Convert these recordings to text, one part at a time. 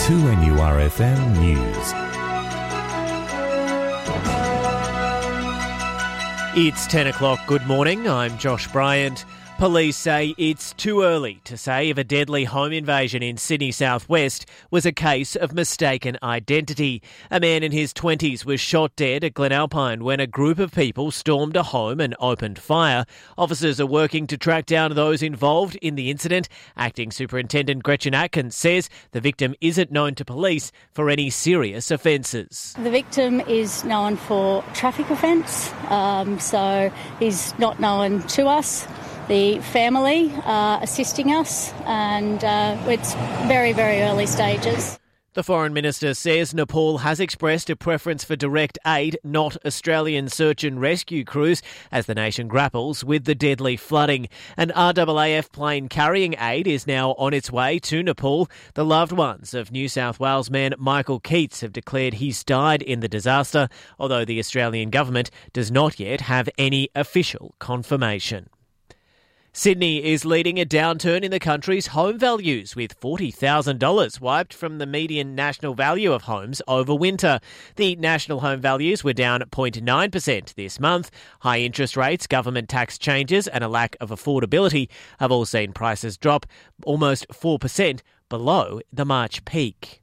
2NURFM News. It's 10 o'clock. Good morning. I'm Josh Bryant. Police say it's too early to say if a deadly home invasion in Sydney southwest was a case of mistaken identity. A man in his 20s was shot dead at Glenalpine when a group of people stormed a home and opened fire. Officers are working to track down those involved in the incident. Acting Superintendent Gretchen Atkins says the victim isn't known to police for any serious offences. The victim is known for traffic offence, so he's not known to us. The family are assisting us, and it's very, very early stages. The Foreign Minister says Nepal has expressed a preference for direct aid, not Australian search and rescue crews, as the nation grapples with the deadly flooding. An RAAF plane carrying aid is now on its way to Nepal. The loved ones of New South Wales man Michael Keats have declared he's died in the disaster, although the Australian government does not yet have any official confirmation. Sydney is leading a downturn in the country's home values, with $40,000 wiped from the median national value of homes over winter. The national home values were down 0.9% this month. High interest rates, government tax changes and a lack of affordability have all seen prices drop almost 4% below the March peak.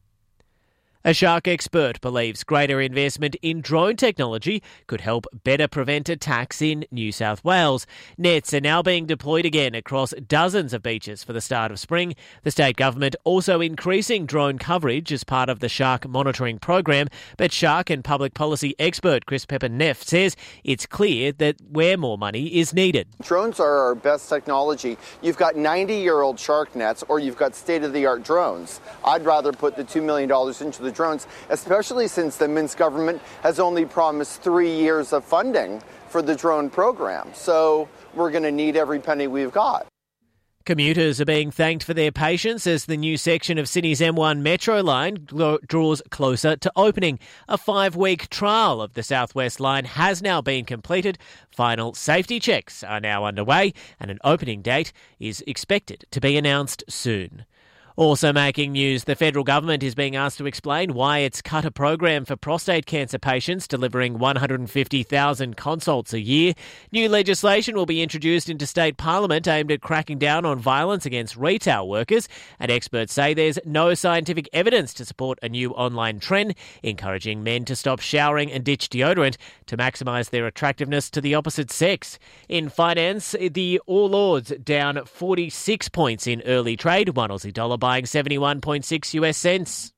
A shark expert believes greater investment in drone technology could help better prevent attacks in New South Wales. Nets are now being deployed again across dozens of beaches for the start of spring. The state government also increasing drone coverage as part of the shark monitoring program, but shark and public policy expert Chris Pepper-Neff says it's clear that where more money is needed. Drones are our best technology. You've got 90-year-old shark nets or you've got state-of-the-art drones. I'd rather put the $2 million into the drones, especially since the Minsk government has only promised 3 years of funding for the drone program. So we're going to need every penny we've got. Commuters are being thanked for their patience as the new section of Sydney's M1 Metro line draws closer to opening. A 5-week trial of the South West line has now been completed. Final safety checks are now underway and an opening date is expected to be announced soon. Also making news, the federal government is being asked to explain why it's cut a program for prostate cancer patients, delivering 150,000 consults a year. New legislation will be introduced into state parliament aimed at cracking down on violence against retail workers, and experts say there's no scientific evidence to support a new online trend encouraging men to stop showering and ditch deodorant to maximise their attractiveness to the opposite sex. In finance, the All Ords down 46 points in early trade, one Aussie dollar buying 71.6 US cents.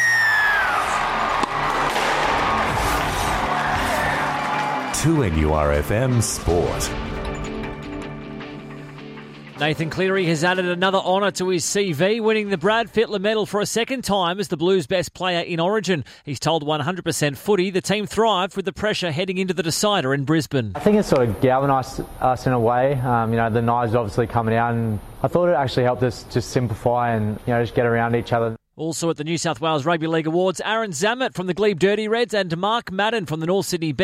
To NURFM Sport. Nathan Cleary has added another honour to his CV, winning the Brad Fittler medal for a second time as the Blues' best player in Origin. He's told 100% Footy the team thrived with the pressure heading into the decider in Brisbane. I think it sort of galvanised us in a way. The knives obviously coming out, and I thought it actually helped us just simplify and just get around each other. Also at the New South Wales Rugby League Awards, Aaron Zammit from the Glebe Dirty Reds and Mark Madden from the North Sydney Bears